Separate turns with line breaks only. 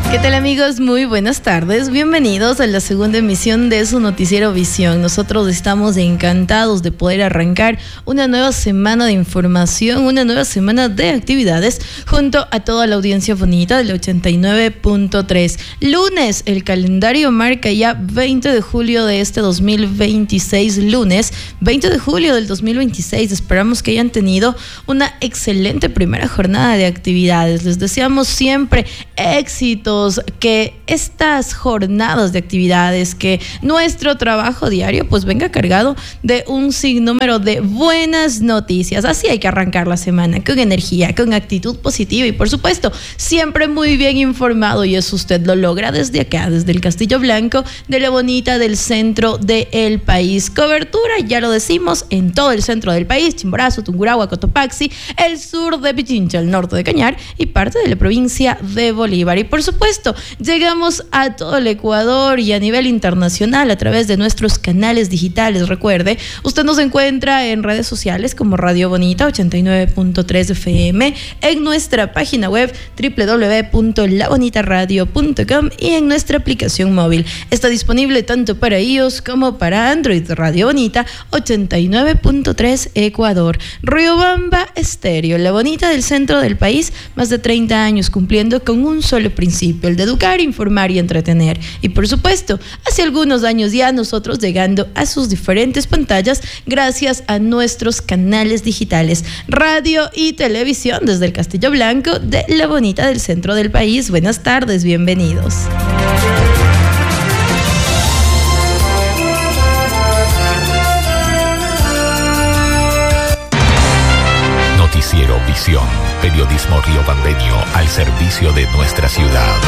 ¿Qué tal, amigos? Muy buenas tardes. Bienvenidos a la segunda emisión de su noticiero Visión. Nosotros estamos encantados de poder arrancar una nueva semana de información, una nueva semana de actividades junto a toda la audiencia bonita del 89.3. Lunes, el calendario marca ya 20 de julio de este 2026, lunes 20 de julio del 2026. Esperamos que hayan tenido una excelente primera jornada de actividades. Les deseamos siempre éxitos, que estas jornadas de actividades, que nuestro trabajo diario pues venga cargado de un sinnúmero de buenas noticias. Así hay que arrancar la semana, con energía, con actitud positiva y por supuesto siempre muy bien informado, y eso usted lo logra desde acá, desde el Castillo Blanco de la Bonita, del centro del país. Cobertura, ya lo decimos, en todo el centro del país: Chimborazo, Tungurahua, Cotopaxi, el sur de Pichincha, el norte de Cañar y parte de la provincia de Bolívar. Y por supuesto llegamos a todo el Ecuador y a nivel internacional a través de nuestros canales digitales. Recuerde, usted nos encuentra en redes sociales como Radio Bonita 89.3 FM, en nuestra página web www.labonitaradio.com y en nuestra aplicación móvil. Está disponible tanto para iOS como para Android. Radio Bonita 89.3 Ecuador. Riobamba Estéreo, la bonita del centro del país, más de 30 años cumpliendo con un solo principio: el de educar, informar y entretener. Y por supuesto, hace algunos años ya nosotros llegando a sus diferentes pantallas gracias a nuestros canales digitales, radio y televisión desde el Castillo Blanco de la Bonita del centro del país. Buenas tardes, bienvenidos.
Noticiero Visión, periodismo riobambeño al servicio de nuestra ciudad.